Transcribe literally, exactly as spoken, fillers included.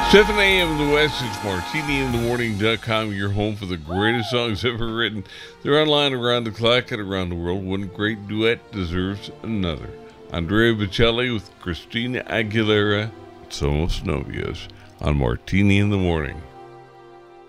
seven a.m. in the West, it's martini in the morning dot com, your home for the greatest songs ever written. They're online around the clock and around the world. One great duet deserves another. Andrea Bocelli with Christina Aguilera, Somos Novios, on Martini in the Morning.